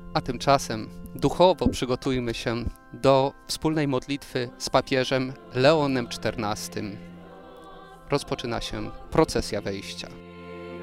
A tymczasem duchowo przygotujmy się do wspólnej modlitwy z papieżem Leonem XIV. Rozpoczyna się procesja wejścia.